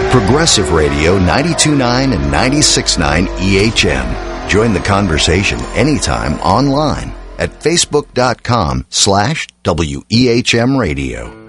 Progressive Radio 92.9 and 96.9 EHM. Join the conversation anytime online at facebook.com/WEHM Radio.